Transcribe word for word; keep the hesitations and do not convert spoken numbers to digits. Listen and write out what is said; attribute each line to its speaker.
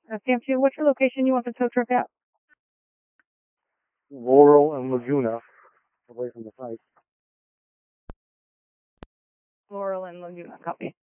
Speaker 1: Uh, Sam two, what's your location you want the tow truck at?
Speaker 2: Laurel and Laguna, away from the site.
Speaker 1: Laurel and Laguna, copy.